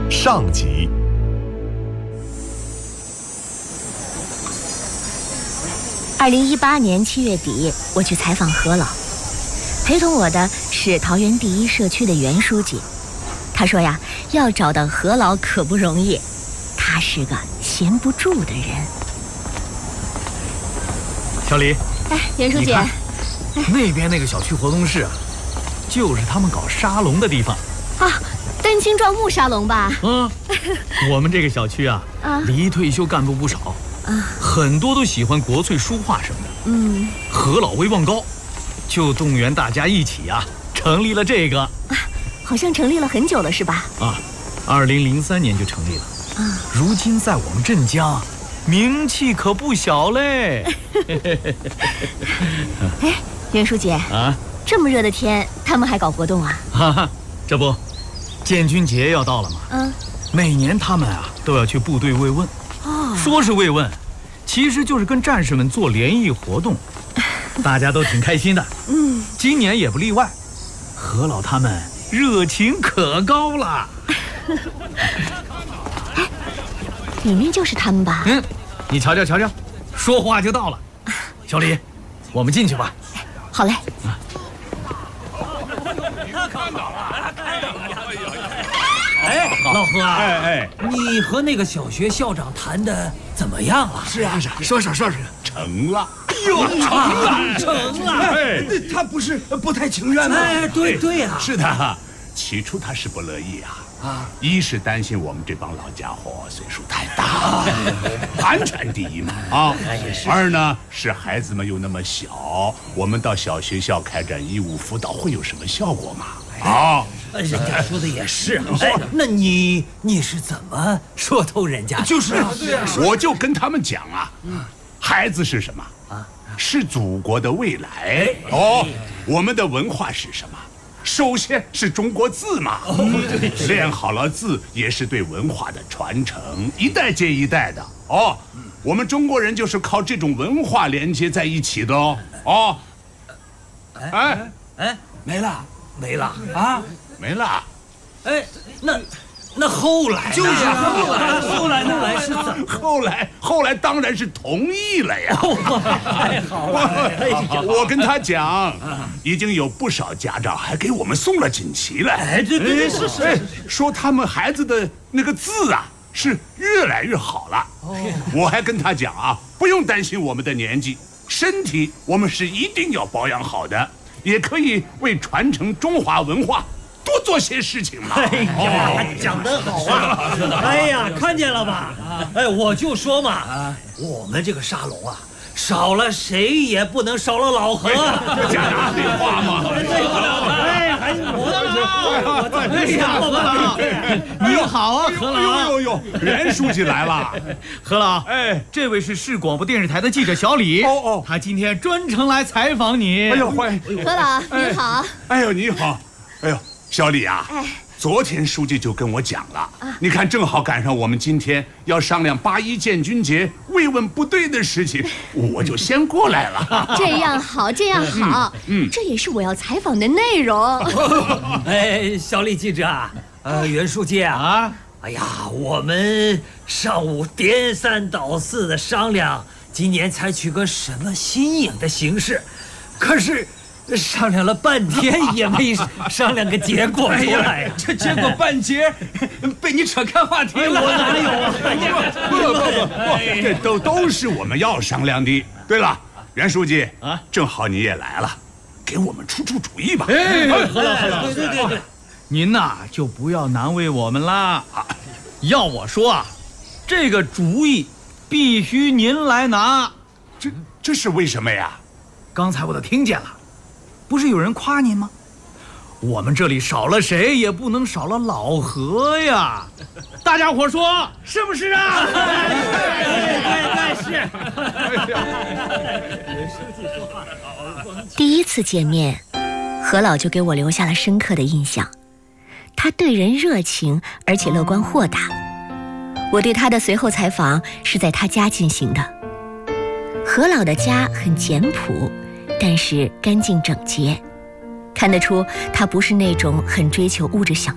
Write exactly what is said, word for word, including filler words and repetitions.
上集。 二零一八年七月底，我去采访何老，陪同我的是桃园第一社区的袁书记。他说呀，要找到何老可不容易，他是个闲不住的人。 小李， 哎，袁书记， 哎、那边那个小区活动室啊，就是他们搞沙龙的地方啊，丹青壮木沙龙吧？ 嗯，我们这个小区啊，啊离退休干部不少。啊，很多都喜欢国粹书画什么的。嗯，何老威望高，就动员大家一起啊，成立了这个。啊， 好像成立了很久了，是吧？ 啊，二零零三年就成立了。啊，如今在我们镇江，名气可不小嘞。 哎，袁书记啊，这么热的天，他们还搞活动啊？ 哈哈，这不，建军节要到了吗？嗯，每年他们啊都要去部队慰问。说是慰问，其实就是跟战士们做联谊活动，大家都挺开心的。嗯，今年也不例外。何老他们热情可高了。 哎，里面就是他们吧？ 嗯，你瞧瞧瞧瞧，说话就到了。小李，我们进去吧。 好嘞。啊哎，老何啊，哎哎，你和那个小学校长谈的怎么样了？ 是啊，是啊，说说说说， 成了。 哎呦，成了，成了！ 哎，他不是不太情愿吗？ 哎，对对呀， 是的，起初他是不乐意啊。啊，一是担心我们这帮老家伙岁数太大，寒碜第一嘛啊。二呢是孩子们又那么小，我们到小学校开展义务辅导会有什么效果嘛？啊。 人家说的也是，哎，那你你是怎么说透人家？ 就是啊，对啊， 我就跟他们讲啊，孩子是什么啊？是祖国的未来哦。我们的文化是什么？首先是中国字嘛。练好了字，也是对文化的传承，一代接一代的哦。我们中国人就是靠这种文化连接在一起的哦。哦， 哎哎，没了没了啊！ 没了， 哎，那那后来就是后来，后来后来是怎么？ 后来后来当然是同意了呀！ 太好了！ 我, 我跟他讲，已经有不少家长还给我们送了锦旗来。 哎，对对对，是是， 说他们孩子的那个字啊是越来越好了。我还跟他讲啊，不用担心我们的年纪，身体我们是一定要保养好的，也可以为传承中华文化多做些事情嘛！ 哎呀，讲得好啊！哎呀，看见了吧？哎，我就说嘛，我们这个沙龙啊，少了谁也不能少了老何。 这讲哪里话嘛？ 哎，还我我哎呀， 你好啊，何老！ 呦呦呦，袁书记来了。 何老，哎，这位是市广播电视台的记者小李。哦哦，他今天专程来采访你。 哎呦，欢迎何老，你好。 哎呦，你好。哎呦。小李啊，哎，昨天书记就跟我讲了，啊、你看正好赶上我们今天要商量八一建军节慰问部队的事情，我就先过来了。 这样好，这样好，嗯，嗯这也是我要采访的内容。 哎，小李记者啊，呃，袁书记啊，啊，哎呀，我们上午颠三倒四的商量，今年采取个什么新颖的形式，可是。商量了半天也没商量个结果出来呀！ 这结果半截被你扯开话题了， 我哪有啊？ 不不不不，这都都是我们要商量的。对了，袁书记啊，正好你也来了，给我们出出主意吧。 哎，何老何老， 对对对对， 您呐就不要难为我们啦。要我说啊，这个主意必须您来拿。 这这是为什么呀？ 刚才我都听见了。不是有人夸您吗？我们这里少了谁也不能少了老何呀！大家伙说是不是啊？ 对对是。 第一次见面，何老就给我留下了深刻的印象。他对人热情，而且乐观豁达。我对他的随后采访是在他家进行的。何老的家很简朴。但是干净整洁，看得出他不是那种很追求物质享